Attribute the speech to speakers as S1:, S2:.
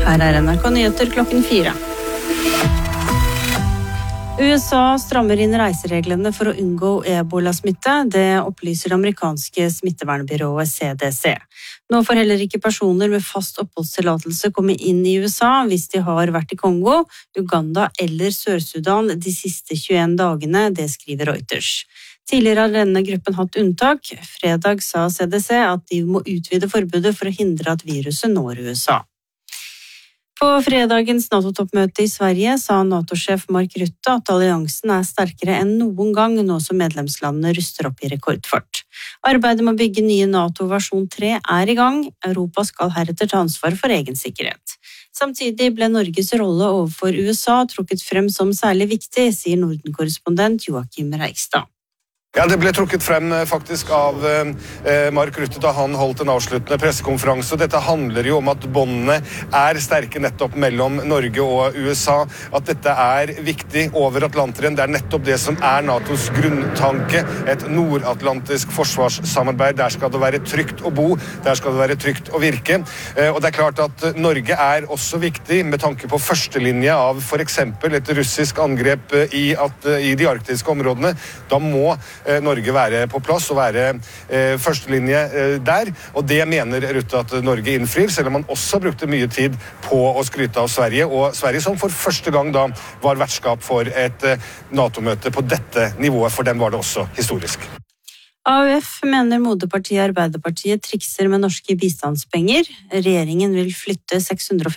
S1: Her NRK Nyheter klokken 4. USA strammer inn reisereglene for å unngå ebola-smitte, det opplyser det amerikanske smittevernbyrået CDC. Nå får heller ikke personer med fast oppholdstillatelse komme inn i USA hvis de har vært i Kongo, Uganda eller Sør-Sudan de siste 21 dagene, det skriver Reuters. Tidligere har denne gruppen hatt unntak. Fredag sa CDC at de må utvide forbudet for å hindre at viruset når USA. På fredagens NATO-toppmøte i Sverige sa NATO-sjef Mark Rutte at alliansen sterkere enn noen gang nå som medlemslandene ruster opp i rekordfart. Arbeidet med å bygge nye NATO versjon 3 i gang. Europa skal heretter ta ansvar for egen sikkerhet. Samtidig ble Norges rolle overfor USA trukket frem som særlig viktig, sier Norden-korrespondent Joakim Reigstad.
S2: Ja, det ble trukket frem faktisk av Mark Rutte da han holdt en avsluttende pressekonferanse. Dette handler jo om at båndene sterke nettopp mellom Norge og USA. At dette viktig over Atlanteren. Det nettopp det som NATOs grunntanke. Et nordatlantisk forsvarssamarbeid. Der skal det være trygt å bo. Der skal det være trygt å virke. Og det klart at Norge også viktig med tanke på førstelinje av for eksempel et russisk angrep i de arktiske områdene. Da må Norge være på plass og være førstelinje der, og det mener Rutte at Norge innfrir, selv om man også brukte mye tid på å skryte av Sverige, og Sverige som for første gang da var vertskap for et NATO-møte på dette nivået, for dem var det også historisk.
S1: AUF mener moderpartiet Arbeiderpartiet trikser med norske bistandspenger. Regjeringen vil flytte 650